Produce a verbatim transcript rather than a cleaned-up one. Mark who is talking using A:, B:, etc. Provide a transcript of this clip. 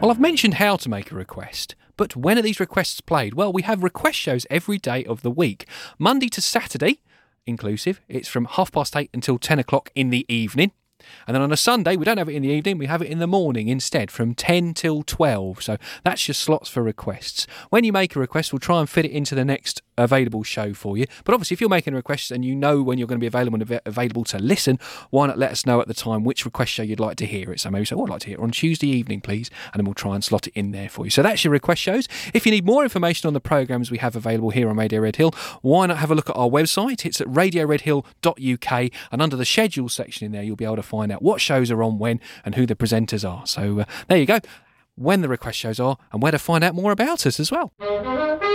A: Well, I've mentioned how to make a request, but when are these requests played? Well, we have request shows every day of the week. Monday to Saturday, inclusive, it's from half past eight until ten o'clock in the evening. And then on a Sunday, we don't have it in the evening, we have it in the morning instead, from ten till twelve. So that's your slots for requests. When you make a request, we'll try and fit it into the next available show for you. But obviously, if you're making a request and you know when you're going to be available and av- available to listen, why not let us know at the time which request show you'd like to hear it. So maybe say, oh, I'd like to hear it on Tuesday evening, please. And then we'll try and slot it in there for you. So that's your request shows. If you need more information on the programmes we have available here on Radio Red Hill, why not have a look at our website? It's at radio red hill dot u k, and under the schedule section in there, you'll be able to find out what shows are on when and who the presenters are. So uh, there you go. When the request shows are and where to find out more about us as well.